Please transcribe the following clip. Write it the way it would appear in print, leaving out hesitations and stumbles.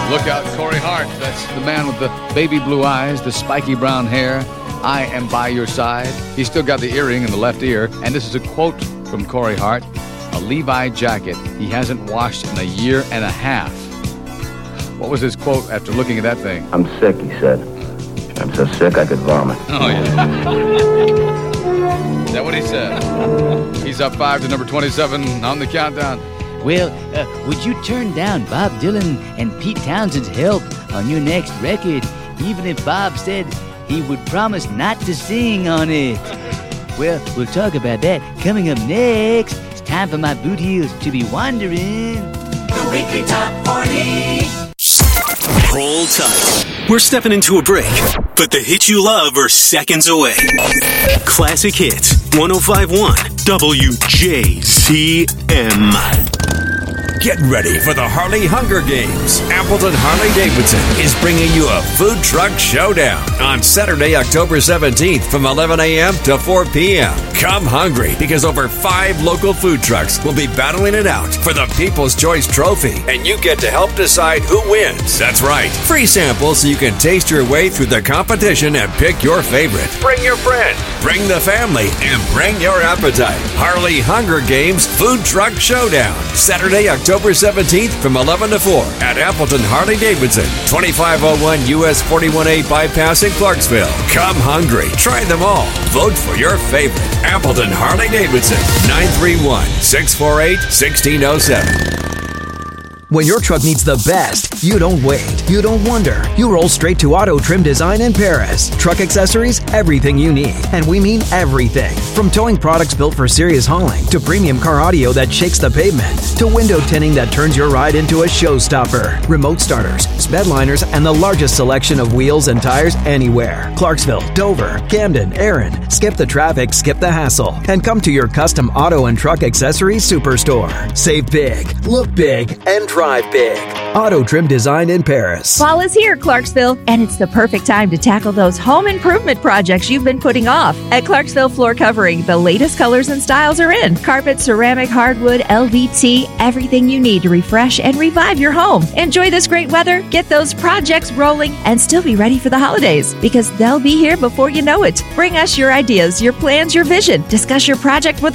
Look out, Corey Hart. That's the man with the baby blue eyes, the spiky brown hair. I am by your side. He's still got the earring in the left ear. And this is a quote from Corey Hart. A Levi jacket he hasn't washed in a year and a half. What was his quote after looking at that thing? I'm sick, he said. I'm so sick I could vomit. Oh, yeah. Is that what he said? He's up 5 to number 27 on the countdown. Well, would you turn down Bob Dylan and Pete Townshend's help on your next record, even if Bob said he would promise not to sing on it? Well, we'll talk about that coming up next. It's time for my boot heels to be wandering. The Weekly Top 40. Hold tight. We're stepping into a break, but the hits you love are seconds away. Classic Hits, 105.1 WJZM. Get ready for the Harley Hunger Games. Appleton Harley-Davidson is bringing you a food truck showdown on Saturday, October 17th from 11 a.m. to 4 p.m. Come hungry because over 5 local food trucks will be battling it out for the People's Choice Trophy, and you get to help decide who wins. That's right. Free samples so you can taste your way through the competition and pick your favorite. Bring your friend, bring the family, and bring your appetite. Harley Hunger Games Food Truck Showdown. Saturday, October 17th from 11 to 4 at Appleton Harley-Davidson, 2501 US 41A bypass in Clarksville. Come hungry. Try them all. Vote for your favorite. Appleton Harley-Davidson, 931-648-1607. When your truck needs the best, you don't wait. You don't wonder. You roll straight to Auto Trim Design in Paris. Truck accessories, everything you need. And we mean everything. From towing products built for serious hauling, to premium car audio that shakes the pavement, to window tinting that turns your ride into a showstopper. Remote starters, sped liners, and the largest selection of wheels and tires anywhere. Clarksville, Dover, Camden, Erin. Skip the traffic, skip the hassle, and come to your custom auto and truck accessories superstore. Save big, look big, and drive big. Auto Trim Design in Paris. Fall is here, Clarksville, and it's the perfect time to tackle those home improvement projects you've been putting off. At Clarksville Floor Covering, the latest colors and styles are in. Carpet, ceramic, hardwood, LVT, everything you need to refresh and revive your home. Enjoy this great weather, get those projects rolling, and still be ready for the holidays, because they'll be here before you know it. Bring us your ideas, your plans, your vision. Discuss your project with